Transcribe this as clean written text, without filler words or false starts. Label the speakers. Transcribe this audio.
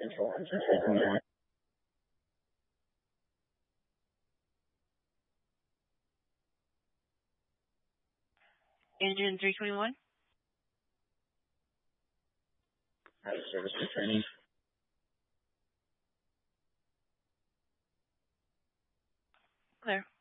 Speaker 1: Control engine 321.
Speaker 2: Engine 321.
Speaker 1: Out of service returning.
Speaker 2: Clear.